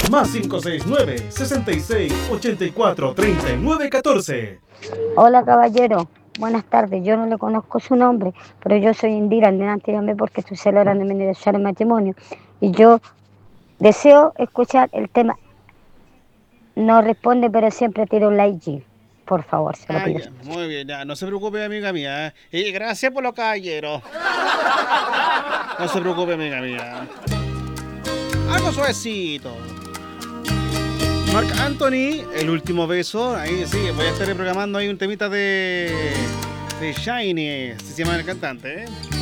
Más 569-6684-3914. Hola caballero, buenas tardes. Yo no le conozco su nombre, pero yo soy Indira. Antes llamé porque estoy celebrando mi aniversario de matrimonio y yo deseo escuchar el tema. No responde, pero siempre tira un like. Por favor, se lo pido. Ya, muy bien, ya, no se preocupe, amiga mía. Y gracias por lo caballero. No se preocupe, amiga mía. Algo suavecito. Marc Anthony, el último beso. Ahí sí, voy a estar programando ahí un temita de Shiny, se llama el cantante, ¿eh?